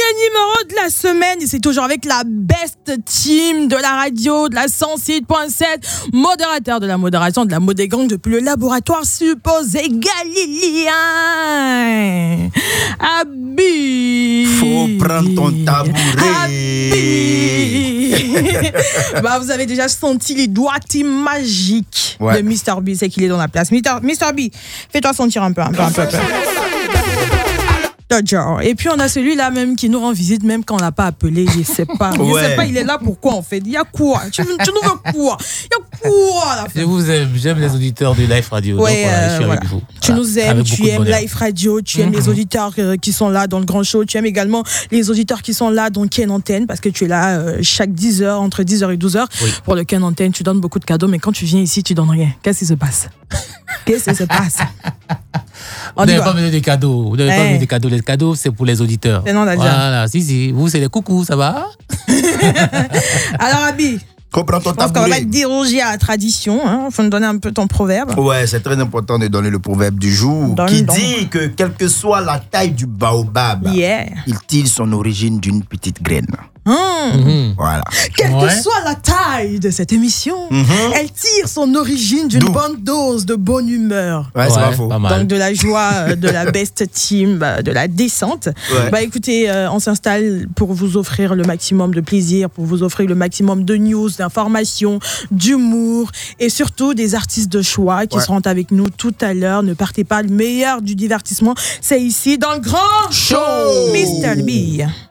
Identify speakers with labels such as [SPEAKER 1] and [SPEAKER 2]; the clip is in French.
[SPEAKER 1] numéro de la semaine, et c'est toujours avec la best team de la radio, de la 106.7, modérateur de la modération, de la mode des gangs depuis le laboratoire supposé galiléen. Abi.
[SPEAKER 2] Faut prendre ton tabouret.
[SPEAKER 1] Bah, vous avez déjà senti les doigtés magiques de Mr. B, c'est qu'il est dans la place. Mr. B, fais-toi sentir un peu. Et puis on a celui-là même qui nous rend visite même quand on l'a pas appelé, je sais pas, il est là pourquoi en fait. Il y a quoi? Tu nous veux quoi? Il y a quoi là?
[SPEAKER 3] Je vous aime, j'aime les auditeurs de Life Radio.
[SPEAKER 1] Ouais,
[SPEAKER 3] donc je suis avec vous.
[SPEAKER 1] Tu nous aimes, tu aimes Life Radio, tu aimes les auditeurs qui sont là dans le grand show, tu aimes également les auditeurs qui sont là dans Ken Antenne parce que tu es là chaque 10h, entre 10h et 12h pour le Ken Antenne, tu donnes beaucoup de cadeaux mais quand tu viens ici, tu donnes rien. Qu'est-ce qui se passe?
[SPEAKER 3] Vous n'avez pas donné des cadeaux. Vous n'avez pas donné des cadeaux. Les cadeaux, c'est pour les auditeurs.
[SPEAKER 1] C'est non,
[SPEAKER 3] voilà, si. Vous, c'est les coucous, ça va?
[SPEAKER 1] Alors, Abi, je pense qu'on va déroger à la tradition. Il faut nous donner un peu ton proverbe.
[SPEAKER 2] Ouais, c'est très important de donner le proverbe du jour dit que quelle que soit la taille du baobab, il tire son origine d'une petite graine. Voilà.
[SPEAKER 1] Quelle que soit la taille de cette émission, elle tire son origine d'une bonne dose de bonne humeur.
[SPEAKER 2] Ouais, c'est pas faux. Pas
[SPEAKER 1] donc de la joie, de la best team, de la descente. Bah écoutez, on s'installe pour vous offrir le maximum de plaisir, pour vous offrir le maximum de news, d'informations, d'humour et surtout des artistes de choix qui seront avec nous tout à l'heure. Ne partez pas, le meilleur du divertissement, c'est ici dans le grand show, Mr. B.